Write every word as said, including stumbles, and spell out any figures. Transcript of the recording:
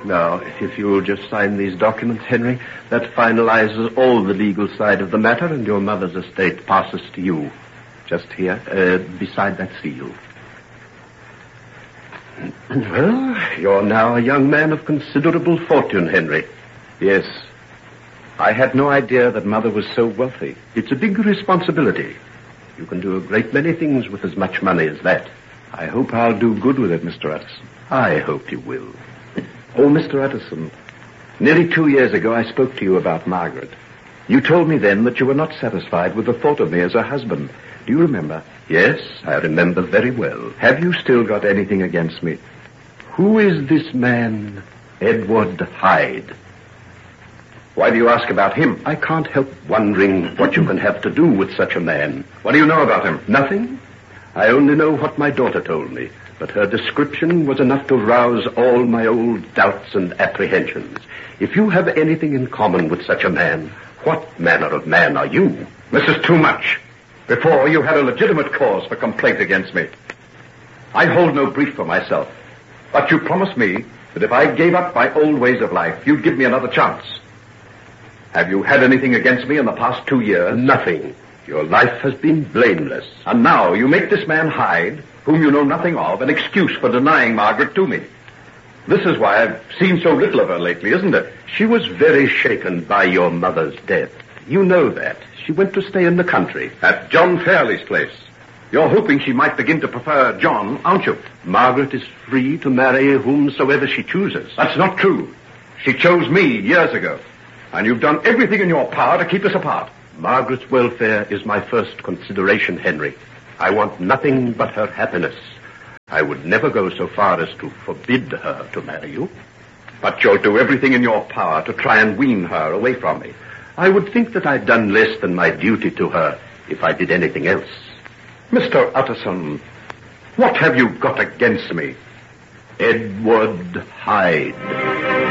Now, if you'll just sign these documents, Henry, that finalizes all the legal side of the matter, and your mother's estate passes to you. Just here? Uh, beside that seal. Well, you're now a young man of considerable fortune, Henry. Yes. I had no idea that Mother was so wealthy. It's a big responsibility. You can do a great many things with as much money as that. I hope I'll do good with it, Mister Utterson. I hope you will. Oh, Mister Utterson, nearly two years ago I spoke to you about Margaret. You told me then that you were not satisfied with the thought of me as a husband. Do you remember? Yes, I remember very well. Have you still got anything against me? Who is this man, Edward Hyde? Why do you ask about him? I can't help wondering what you can have to do with such a man. What do you know about him? Nothing. I only know what my daughter told me, but her description was enough to rouse all my old doubts and apprehensions. If you have anything in common with such a man, what manner of man are you? This is too much. Before, you had a legitimate cause for complaint against me. I hold no brief for myself, but you promised me that if I gave up my old ways of life, you'd give me another chance. Have you had anything against me in the past two years? Nothing. Your life has been blameless. And now you make this man Hyde, whom you know nothing of, an excuse for denying Margaret to me. This is why I've seen so little of her lately, isn't it? She was very shaken by your mother's death. You know that. She went to stay in the country. At John Fairley's place. You're hoping she might begin to prefer John, aren't you? Margaret is free to marry whomsoever she chooses. That's not true. She chose me years ago. And you've done everything in your power to keep us apart. Margaret's welfare is my first consideration, Henry. I want nothing but her happiness. I would never go so far as to forbid her to marry you. But you'll do everything in your power to try and wean her away from me. I would think that I'd done less than my duty to her if I did anything else. Mister Utterson, what have you got against me? Edward Hyde.